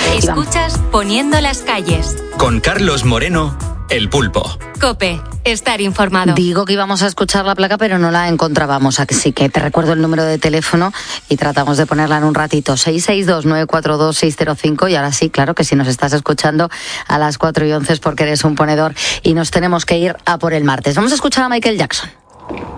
Escuchas Poniendo las calles. Con Carlos Moreno, El Pulpo. COPE, estar informado. Digo que íbamos a escuchar la placa, pero no la encontrábamos, así que te recuerdo el número de teléfono y tratamos de ponerla en un ratito. 662-942-605. Y ahora sí, claro que si nos estás escuchando a las 4:11 es porque eres un ponedor y nos tenemos que ir a por el martes. Vamos a escuchar a Michael Jackson.